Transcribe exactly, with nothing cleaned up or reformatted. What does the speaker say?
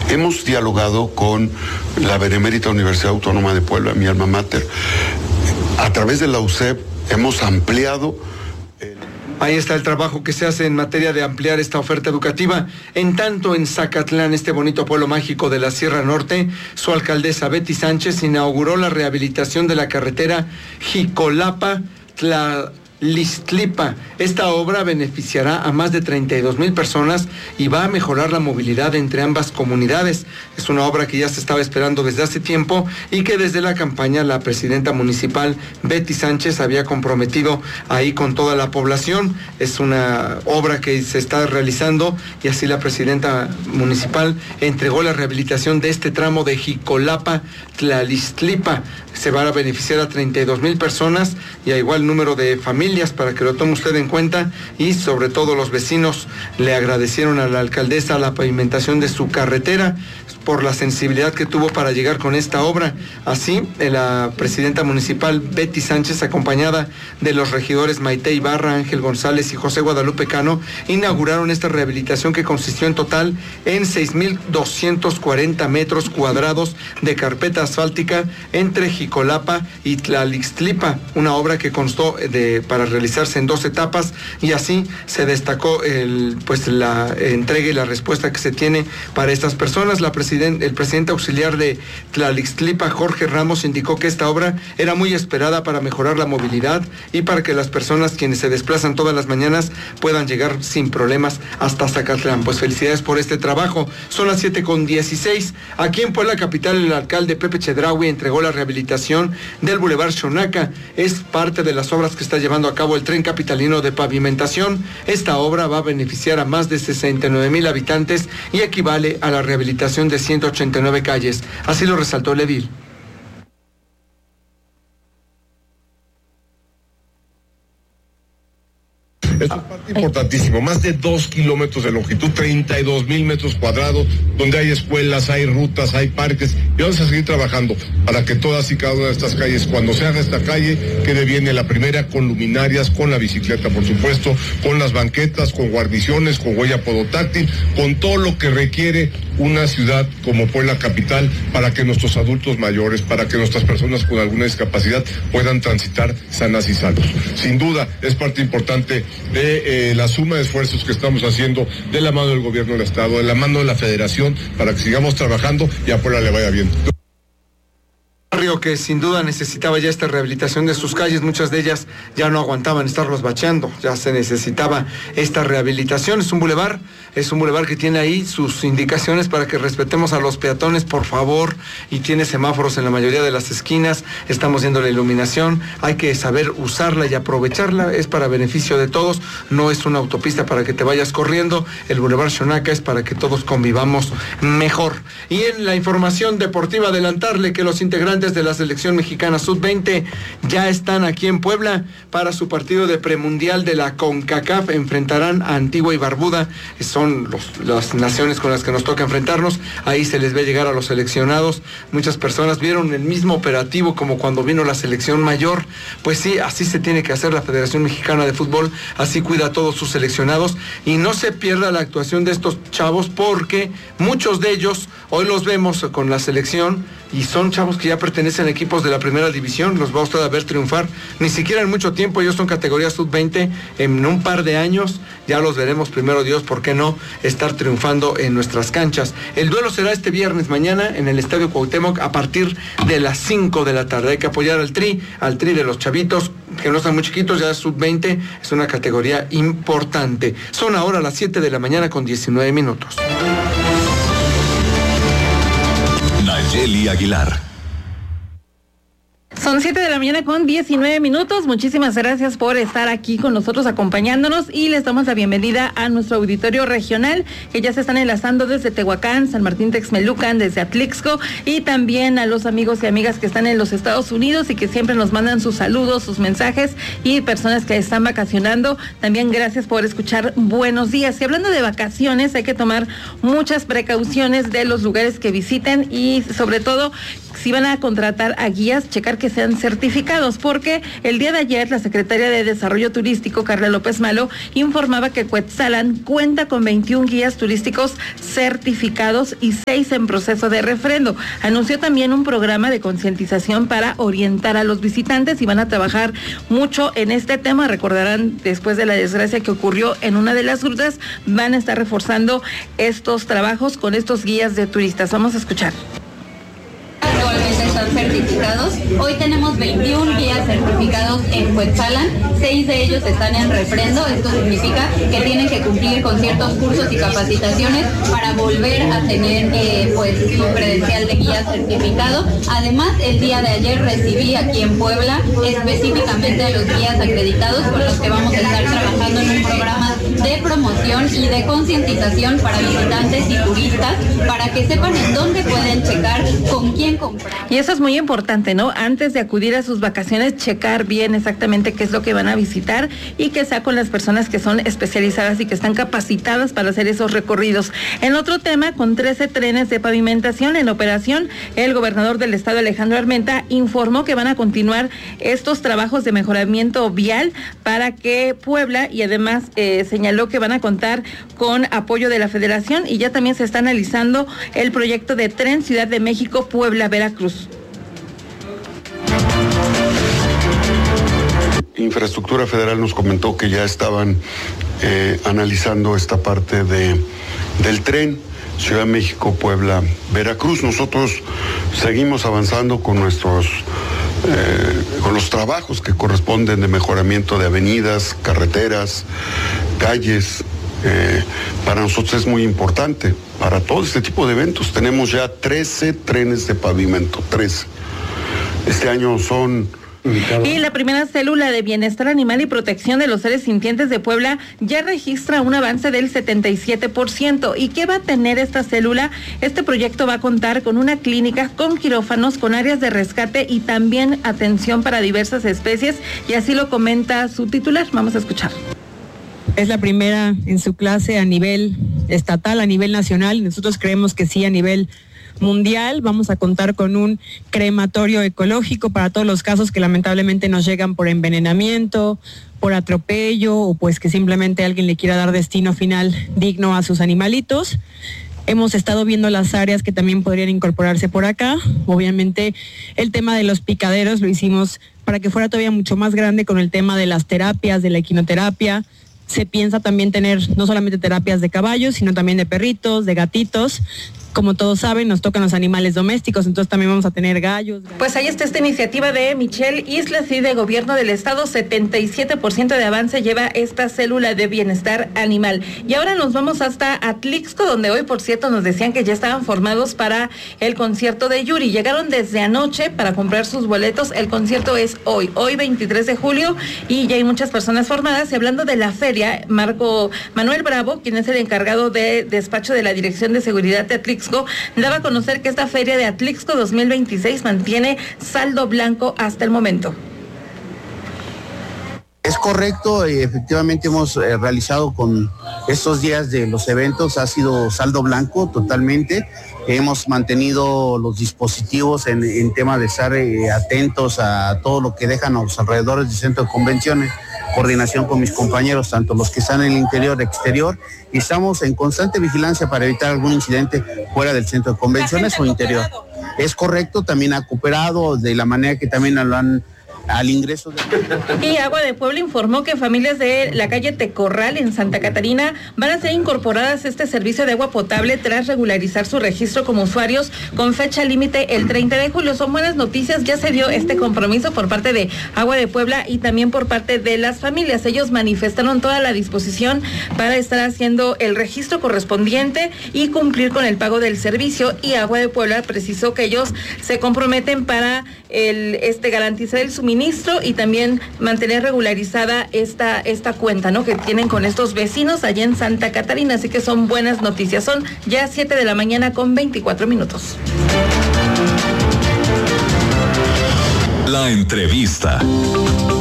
Hemos dialogado con la Benemérita Universidad Autónoma de Puebla, mi alma mater. A través de la U C E P hemos ampliado. Ahí está el trabajo que se hace en materia de ampliar esta oferta educativa. En tanto, en Zacatlán, este bonito pueblo mágico de la Sierra Norte, su alcaldesa Betty Sánchez inauguró la rehabilitación de la carretera Jicolapa-Tla... Listlipa. Esta obra beneficiará a más de treinta y dos mil personas y va a mejorar la movilidad entre ambas comunidades. Es una obra que ya se estaba esperando desde hace tiempo y que desde la campaña la presidenta municipal Betty Sánchez había comprometido ahí con toda la población. Es una obra que se está realizando y así la presidenta municipal entregó la rehabilitación de este tramo de Jicolapa Tlalistlipa. Se van a beneficiar a treinta y dos mil personas y a igual número de familias, para que lo tome usted en cuenta, y sobre todo los vecinos le agradecieron a la alcaldesa la pavimentación de su carretera por la sensibilidad que tuvo para llegar con esta obra. Así, la presidenta municipal Betty Sánchez, acompañada de los regidores Maite Ibarra, Ángel González y José Guadalupe Cano, inauguraron esta rehabilitación que consistió en total en seis mil doscientos cuarenta metros cuadrados de carpeta asfáltica entre Jicolapa y Tlalixtlipa, una obra que constó de, para realizarse en dos etapas, y así se destacó el, pues, la entrega y la respuesta que se tiene para estas personas. La presidenta El presidente auxiliar de Tlalixtlipa, Jorge Ramos, indicó que esta obra era muy esperada para mejorar la movilidad y para que las personas quienes se desplazan todas las mañanas puedan llegar sin problemas hasta Zacatlán. Pues felicidades por este trabajo. Son las siete con dieciséis. Aquí en Puebla capital, el alcalde Pepe Chedraui entregó la rehabilitación del Boulevard Xonaca. Es parte de las obras que está llevando a cabo el Tren Capitalino de Pavimentación. Esta obra va a beneficiar a más de sesenta y nueve mil habitantes y equivale a la rehabilitación de ciento ochenta y nueve calles. Así lo resaltó el edil. Esto es parte importantísimo, más de dos kilómetros de longitud, treinta y dos mil metros cuadrados, donde hay escuelas, hay rutas, hay parques, y vamos a seguir trabajando para que todas y cada una de estas calles, cuando se haga esta calle, quede bien en la primera, con luminarias, con la bicicleta, por supuesto, con las banquetas, con guarniciones, con huella podotáctil, con todo lo que requiere una ciudad como Puebla capital para que nuestros adultos mayores, para que nuestras personas con alguna discapacidad puedan transitar sanas y salvos. Sin duda, es parte importante de eh, la suma de esfuerzos que estamos haciendo de la mano del gobierno del estado, de la mano de la federación, para que sigamos trabajando y a Puebla le vaya bien. Barrio que sin duda necesitaba ya esta rehabilitación de sus calles, muchas de ellas ya no aguantaban estarlos bacheando, ya se necesitaba esta rehabilitación. Es un bulevar, es un bulevar que tiene ahí sus indicaciones para que respetemos a los peatones, por favor, y tiene semáforos en la mayoría de las esquinas. Estamos viendo la iluminación, hay que saber usarla y aprovecharla, es para beneficio de todos, no es una autopista para que te vayas corriendo. El Boulevard Xonaca es para que todos convivamos mejor. Y en la información deportiva, adelantarle que los integrantes de la selección mexicana sub veinte ya están aquí en Puebla para su partido de premundial de la CONCACAF. Enfrentarán a Antigua y Barbuda, son los, las naciones con las que nos toca enfrentarnos. Ahí se les ve llegar a los seleccionados. Muchas personas vieron el mismo operativo como cuando vino la selección mayor. Pues sí, así se tiene que hacer la Federación Mexicana de Fútbol, así cuida a todos sus seleccionados, y no se pierda la actuación de estos chavos, porque muchos de ellos hoy los vemos con la selección y son chavos que ya pertenecen a equipos de la primera división. Los va usted a ver triunfar, ni siquiera en mucho tiempo. Ellos son categoría sub veinte, en un par de años ya los veremos, primero Dios, ¿por qué no estar triunfando en nuestras canchas? El duelo será este viernes mañana en el Estadio Cuauhtémoc a partir de las cinco de la tarde. Hay que apoyar al tri, al tri de los chavitos, que no están muy chiquitos, ya es sub veinte, es una categoría importante. Son ahora las siete de la mañana con diecinueve minutos. Nayeli Aguilar. Son siete de la mañana con diecinueve minutos. Muchísimas gracias por estar aquí con nosotros acompañándonos, y les damos la bienvenida a nuestro auditorio regional, que ya se están enlazando desde Tehuacán, San Martín Texmelucan, desde Atlixco, y también a los amigos y amigas que están en los Estados Unidos y que siempre nos mandan sus saludos, sus mensajes, y personas que están vacacionando. También gracias por escuchar Buenos Días. Y hablando de vacaciones, hay que tomar muchas precauciones de los lugares que visiten, y sobre todo si van a contratar a guías, checar que sean certificados, porque el día de ayer la secretaria de Desarrollo Turístico, Carla López Malo, informaba que Cuetzalan cuenta con veintiún guías turísticos certificados y seis en proceso de refrendo. Anunció también un programa de concientización para orientar a los visitantes y van a trabajar mucho en este tema. Recordarán, después de la desgracia que ocurrió en una de las grutas, van a estar reforzando estos trabajos con estos guías de turistas. Vamos a escuchar. Actualmente están certificados. Hoy tenemos veintiún guías certificados en Cuetzalan, seis de ellos están en refrendo. Esto significa que tienen que cumplir con ciertos cursos y capacitaciones para volver a tener eh, pues su credencial de guía certificado. Además, el día de ayer recibí aquí en Puebla específicamente a los guías acreditados con los que vamos a estar trabajando en un programa de promoción y de concientización para visitantes y turistas, para que sepan en dónde pueden checar, con quién comprar. Y eso es muy importante, ¿no? Antes de acudir a sus vacaciones, checar bien exactamente qué es lo que van a visitar y que sea con las personas que son especializadas y que están capacitadas para hacer esos recorridos. En otro tema, con trece trenes de pavimentación en operación, el gobernador del estado, Alejandro Armenta, informó que van a continuar estos trabajos de mejoramiento vial para que Puebla, y además eh, señaló que van a contar con apoyo de la Federación, y ya también se está analizando el proyecto de tren Ciudad de México, Puebla, Veracruz. Infraestructura Federal nos comentó que ya estaban eh, analizando esta parte de, del tren Ciudad de México, Puebla, Veracruz. Nosotros seguimos avanzando con nuestros eh, con los trabajos que corresponden de mejoramiento de avenidas, carreteras, calles. Eh, para nosotros es muy importante. Para todo este tipo de eventos tenemos ya trece trenes de pavimento, trece. Este año son... Y la primera célula de bienestar animal y protección de los seres sintientes de Puebla ya registra un avance del setenta y siete por ciento. ¿Y qué va a tener esta célula? Este proyecto va a contar con una clínica, con quirófanos, con áreas de rescate y también atención para diversas especies, y así lo comenta su titular. Vamos a escuchar. Es la primera en su clase a nivel estatal, a nivel nacional, y nosotros creemos que sí a nivel mundial. Vamos a contar con un crematorio ecológico para todos los casos que lamentablemente nos llegan por envenenamiento, por atropello, o pues que simplemente alguien le quiera dar destino final digno a sus animalitos. Hemos estado viendo las áreas que también podrían incorporarse por acá. Obviamente el tema de los picaderos lo hicimos para que fuera todavía mucho más grande con el tema de las terapias, de la equinoterapia. Se piensa también tener no solamente terapias de caballos, sino también de perritos, de gatitos. Como todos saben, nos tocan los animales domésticos, entonces también vamos a tener gallos. gallos. Pues ahí está esta iniciativa de Michelle Islas y de Gobierno del Estado. setenta y siete por ciento de avance lleva esta célula de bienestar animal. Y ahora nos vamos hasta Atlixco, donde hoy, por cierto, nos decían que ya estaban formados para el concierto de Yuri. Llegaron desde anoche para comprar sus boletos. El concierto es hoy, hoy veintitrés de julio, y ya hay muchas personas formadas. Y hablando de la feria, Marco Manuel Bravo, quien es el encargado de despacho de la Dirección de Seguridad de Atlixco, daba a conocer que esta feria de Atlixco dos mil veintiséis mantiene saldo blanco hasta el momento. Es correcto, efectivamente hemos eh, realizado con estos días de los eventos, ha sido saldo blanco totalmente. Hemos mantenido los dispositivos en, en tema de estar eh, atentos a todo lo que dejan a los alrededores del centro de convenciones, coordinación con mis compañeros, tanto los que están en el interior, exterior, y estamos en constante vigilancia para evitar algún incidente fuera del centro de convenciones o interior. Es correcto, también ha cooperado de la manera que también lo han al ingreso de... Y Agua de Puebla informó que familias de la calle Tecorral en Santa Catarina van a ser incorporadas a este servicio de agua potable tras regularizar su registro como usuarios con fecha límite el treinta de julio. Son buenas noticias, ya se dio este compromiso por parte de Agua de Puebla y también por parte de las familias. Ellos manifestaron toda la disposición para estar haciendo el registro correspondiente y cumplir con el pago del servicio, y Agua de Puebla precisó que ellos se comprometen para el este garantizar el suministro y también mantener regularizada esta esta cuenta, ¿no?, que tienen con estos vecinos allá en Santa Catarina. Así que son buenas noticias. Son ya siete de la mañana con veinticuatro minutos. La entrevista.